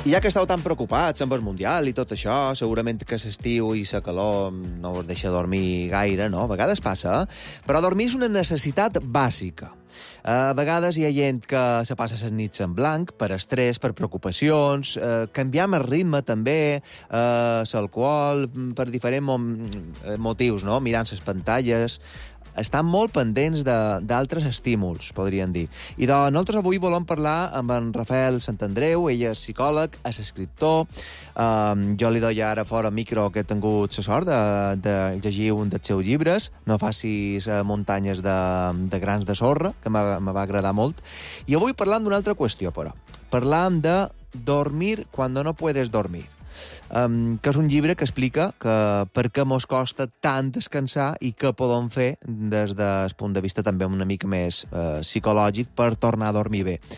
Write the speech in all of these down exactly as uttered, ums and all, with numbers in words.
I ja que esteu tan preocupats amb el Mundial i tot això, segurament que l'estiu i la calor no us deixa dormir gaire, no? A vegades passa, eh? Però dormir és una necessitat bàsica. A vegades hi ha gent que se passa les nits en blanc per estrès, per preocupacions, eh, canviam el ritme també, eh, l'alcohol, per diferents motius, no? Mirant les pantalles, estan molt pendents d'altres estímuls, podríem dir. I de, nosaltres avui volem parlar amb en Rafael Santandreu, ell és psicòleg, és escriptor. Um, jo li doy ara fora micro que he tingut la sort de, de llegir un dels seus llibres, No facis uh, muntanyes de, de grans de sorra, que me va agradar molt. I avui parlam d'una altra qüestió, però. Parlam de dormir cuando no puedes dormir. Um, que és un llibre que explica que per què mos costa tant descansar i què podem fer des del punt de vista també una mica més uh, psicològic per tornar a dormir bé.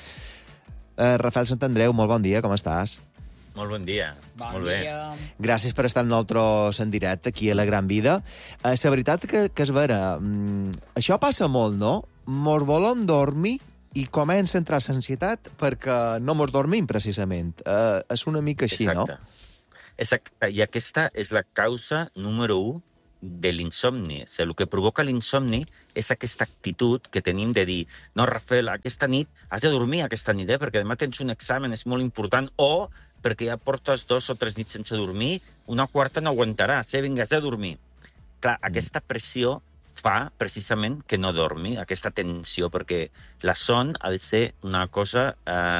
Uh, Rafael Santandreu, molt bon dia, com estàs? Molt bon dia. Bon molt dia. bé. Gràcies per estar amb nosaltres en directe aquí a La Gran Vida. Uh, la veritat que, que és vera, um, això passa molt, no? Mos volem dormir i comença a entrar l'ansietat perquè no mos dormim, precisament. Uh, és una mica així, Exacte. no? Exacte, i aquesta és la causa número u de l'insomni. O sigui, el que provoca l'insomni és aquesta actitud que tenim de dir no, Rafael, aquesta nit has de dormir aquesta nit, eh, perquè demà tens un examen, és molt important, o perquè ja portes dos o tres nits sense dormir, una quarta no aguantaràs, eh, vinga, has de dormir. Clar, mm. aquesta pressió fa precisament que no dormi, aquesta tensió, perquè la son ha de ser una cosa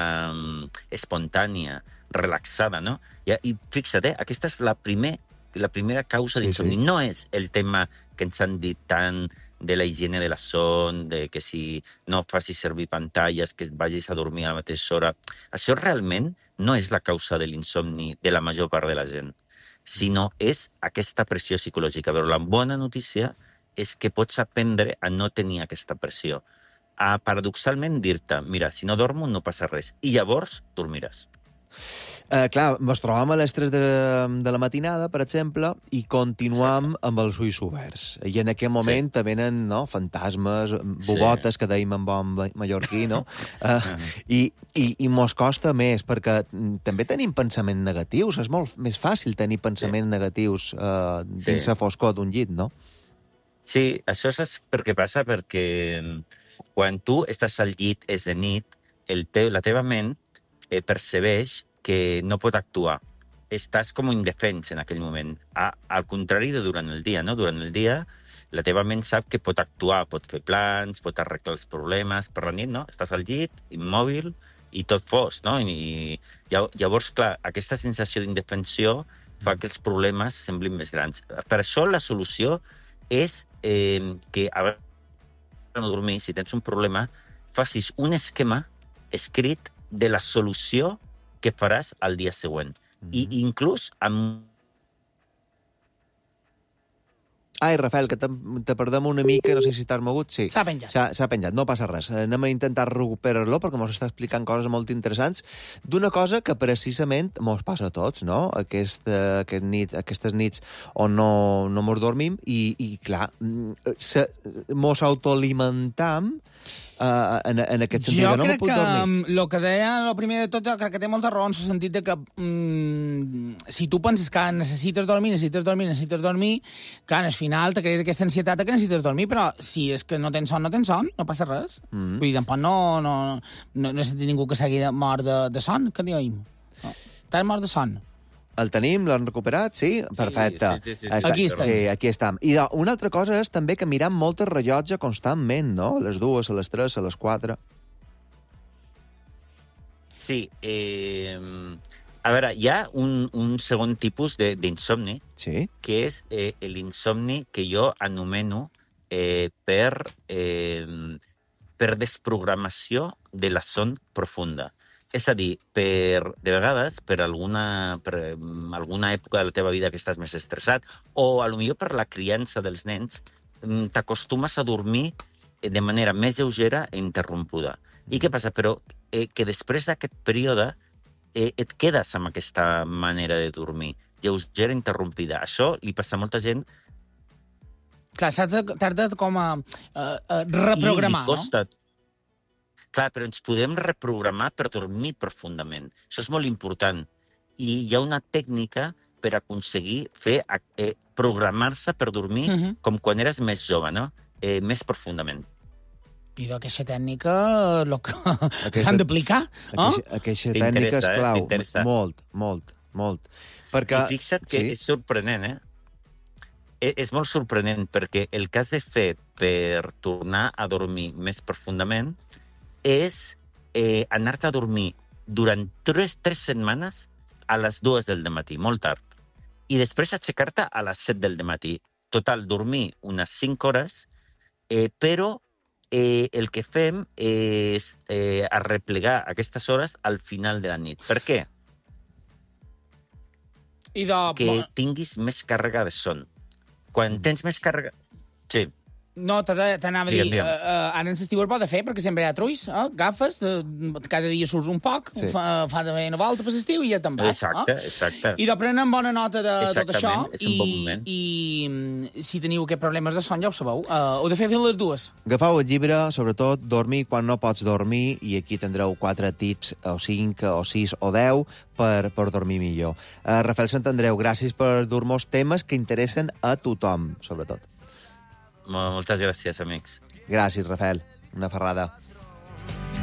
eh, espontània, relaxada, no? I, i fixa't, eh, aquesta és la, primer, la primera causa sí, d'insomni. sí. No és el tema que ens han dit tant de la higiene de la son, de que si no facis servir pantalles, que vagis a dormir a la mateixa hora. Això realment no és la causa de l'insomni de la major part de la gent, sinó és aquesta pressió psicològica. Però la bona notícia és que pots aprendre a no tenir aquesta pressió. A, paradoxalment, dir-te, mira, si no dormo no passa res, i llavors dormiràs. Uh, clar, ens trobam a les tres de, de la matinada, per exemple, i continuam sí. amb els ulls oberts. I en aquest moment sí. te venen no, fantasmes, bogotes, sí. que dèiem en bon mallorquí, no? Uh, i, i, I mos costa més, perquè també tenim pensaments negatius. És molt més fàcil tenir pensaments sí. negatius uh, dins sí. la foscor d'un llit, no? Sí, això és per què passa, perquè quan tu estàs al llit, és de nit, el teu, la teva ment eh, percebeix que no pot actuar. Estàs com indefens en aquell moment. A, al contrari de durant el dia, no? Durant el dia, la teva ment sap que pot actuar, pot fer plans, pot arreglar els problemes. Per la nit, no? Estàs al llit, immòbil, i tot fos, no? I, i llavors, clar, aquesta sensació d'indefensió fa que els problemes semblin més grans. Per això la solució és eh, que abans de no dormir, si tens un problema, facis un esquema escrit de la solució que faràs al dia següent. Mm-hmm. I inclús amb... Ai, Rafael, que te, te perdem una mica, no sé si t'has mogut. Sí. S'ha penjat. S'ha penjat, no passa res. Anem a intentar recuperar-lo perquè mos està explicant coses molt interessants d'una cosa que precisament mos passa a tots, no? Aquest, aquest nit, aquestes nits on no, no mos dormim i, i clar, se, mos autoalimentam Uh, en, en aquest sentit, jo no crec puc dormir. Jo crec que el que deia, el primer de tot, crec que té molta raó en el sentit de que mm, si tu penses que necessites dormir, necessites dormir, necessites dormir, que al final te crees aquesta ansietat que necessites dormir, però si és que no tens son, no tens son, no passa res. Mm. Vull dir, tampoc no, no, no, no he sentit ningú que s'hagi mort de, de son, que diguem. No. T'has mort de son. El tenim, l'han recuperat, sí? Perfecte. Sí, sí, sí, sí. Està, aquí estem. Sí, aquí estem. I una altra cosa és també que mirem molt el rellotge constantment, no? A les dues, a les tres, a les quatre. Sí. Eh, a veure, hi ha un, un segon tipus d'insomni, sí? que és eh, l'insomni que jo anomeno eh, per, eh, per desprogramació de la son profunda. És a dir, per, de vegades, per alguna, per alguna època de la teva vida que estàs més estressat, o a lo millor per la criança dels nens, t'acostumes a dormir de manera més lleugera i interrompuda. I què passa? Però eh, que després d'aquest període eh, et quedes amb aquesta manera de dormir, lleugera i interrompida. Això li passa a molta gent. Clar, t'has de com a, a, a reprogramar, I li costa, no? Clar, però ens podem reprogramar per dormir profundament. Això és molt important. i hi ha una tècnica per aconseguir fer eh, programar-se per dormir uh -huh. com quan eres més jove, no? Eh, més profundament. I d'aquesta tècnica lo que s'han d'aplicar, no? Aquesta, aquesta tècnica és clau. Eh? Molt, molt, molt. Perquè... I fixa't que sí. és sorprenent, eh? És molt sorprenent, perquè el que has de fer per tornar a dormir més profundament és eh, anar-te a dormir durant tres, tres setmanes a les dues del matí, molt tard. I després aixecar-te a les set del matí. Total, dormir unes cinc hores, eh, però eh, el que fem és eh, arreplegar aquestes hores al final de la nit. Per què? I de... Que tinguis més càrrega de son. Quan tens més càrrega... Sí. No, t'anava a dir, uh, uh, ara en l'estiu es pot fer, perquè sempre hi ha trulls, eh? Agafes, de, cada dia surts un poc, sí. fa, fa de una volta per l'estiu i ja te'n vas. Exacte, eh? exacte. I de prenen bona nota de tot això, és un bon moment. i, i si teniu aquests problemes de son, ja ho sabeu, uh, heu de fer les dues. Agafeu el llibre, sobretot, dormir quan no pots dormir, i aquí tindreu quatre tips, o cinc, o sis, o deu, per, per dormir millor. Uh, Rafael Santandreu, gràcies per dur-nos temes que interessen a tothom, sobretot. Moltes gràcies, amics. Gràcies, Rafael. Una ferrada.